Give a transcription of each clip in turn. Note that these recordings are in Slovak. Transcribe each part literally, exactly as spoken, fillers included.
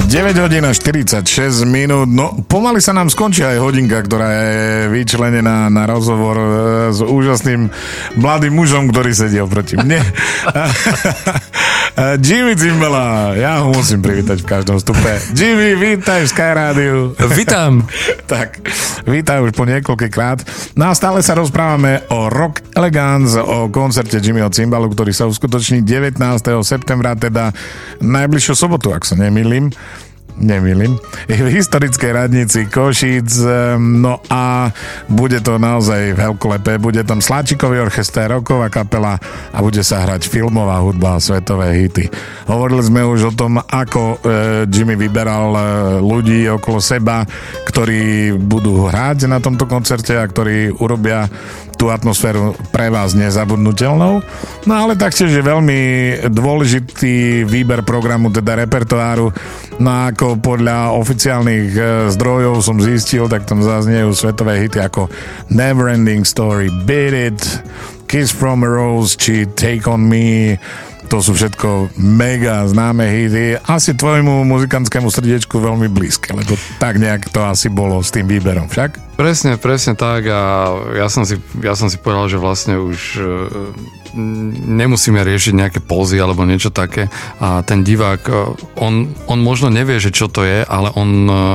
deväť hodín a štyridsaťšesť minút, no pomaly sa nám skončí aj hodinka, ktorá je vyčlenená na rozhovor s úžasným mladým mužom, ktorý sedí oproti mne. Jimmy Zimbala, ja ho musím privítať v každom vstupe. Jimmy, vítaj v Sky Rádiu. Vítam. Tak, vítaj už po niekoľkýkrát. No a stále sa rozprávame o Rock Elegance, o koncerte Jimmyho Zimbalu, ktorý sa uskutoční devätnásteho septembra, teda najbližšiu sobotu, ak sa nemýlim. Nemýlim. Je v historickej radnici Košíc, no a bude to naozaj veľkolepé. Bude tam Sláčikový orchester, rocková kapela a bude sa hrať filmová hudba a svetové hity. Hovorili sme už o tom, ako Jimmy vyberal ľudí okolo seba, ktorí budú hrať na tomto koncerte a ktorí urobia tú atmosféru pre vás nezabudnutelnou. No ale taktiež je veľmi dôležitý výber programu, teda repertoáru. No a ako podľa oficiálnych zdrojov som zistil, tak tam zazniejú svetové hity ako Neverending Story, Beat It, Kiss from a Rose či Take on Me. To sú všetko mega známe hity. Asi tvojmu muzikantskému srdiečku veľmi blízke, lebo tak nejak to asi bolo s tým výberom však? Presne, presne tak a ja som si, ja som si povedal, že vlastne už nemusíme riešiť nejaké pózy alebo niečo také a ten divák, on, on možno nevie, že čo to je, ale on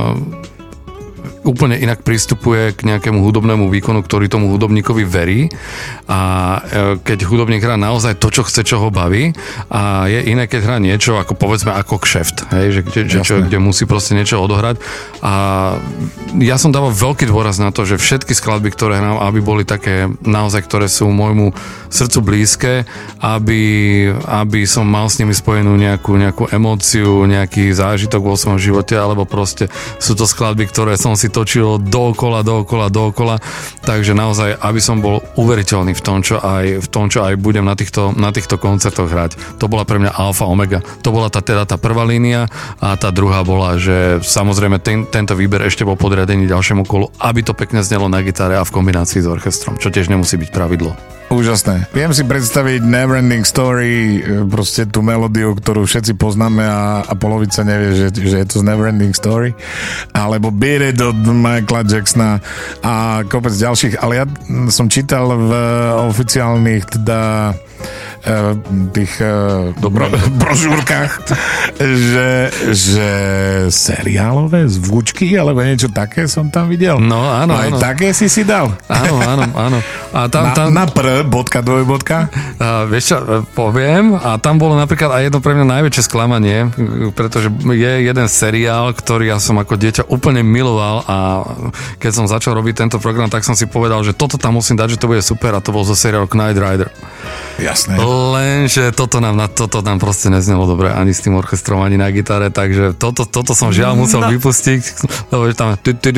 úplne inak pristupuje k nejakému hudobnému výkonu, ktorý tomu hudobníkovi verí a keď hudobník hrá naozaj to, čo chce, čo ho baví a je iné, keď hrá niečo ako povedzme ako kšeft, hej, že, že čo, kde musí proste niečo odohrať a ja som dával veľký dôraz na to, že všetky skladby, ktoré hrám, aby boli také naozaj, ktoré sú môjmu srdcu blízke, aby, aby som mal s nimi spojenú nejakú, nejakú emóciu, nejaký zážitok vo svojom živote, alebo proste sú to skladby, ktoré som si točil dookola, dookola, dookola, takže naozaj, aby som bol uveriteľný v tom, čo aj, v tom, čo aj budem na týchto, na týchto koncertoch hrať. To bola pre mňa alfa omega. To bola tá, teda tá prvá línia a tá druhá bola, že samozrejme ten, tento výber ešte bol podriadený ďalšiemu kolu, aby to pekne znelo na gitare a v kombinácii s orchestrom, čo tiež nemusí byť pravidlo. Úžasné. Viem si predstaviť Neverending Story, proste tú melódiu, ktorú všetci poznáme a, a polovica nevie, že, že je to z Neverending Story. Alebo Beat It od Michaela Jacksona a kopec ďalších. Ale ja som čítal v oficiálnych teda tých bro, brožúrkach, že, že seriálové zvučky alebo niečo také som tam videl. No áno, aj áno. Také si si dal. Áno, áno, áno. A tam, na, tam... na pr, bodka, dvoj, bodka. A, vieš čo, poviem, a tam bolo napríklad aj jedno pre mňa najväčšie sklamanie, pretože je jeden seriál, ktorý ja som ako dieťa úplne miloval a keď som začal robiť tento program, tak som si povedal, že toto tam musím dať, že to bude super a to bol zo seriálu Knight Rider. Jasné. Lenže toto nám, na, toto nám proste neznelo dobre ani s tým orchestrom, ani na gitare, takže toto, toto som žiaľ musel no. vypustiť, lebo tam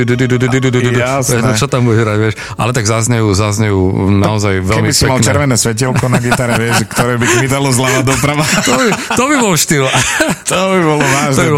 čo tam bude hrať, vieš, ale tak zaznejú, zaznejú naozaj veľmi pekné. Keby si mal červené svetielko na gitare, vieš, ktoré by kmitalo zľava doprava. To by, to by bol štýl. To by bolo vážne, to,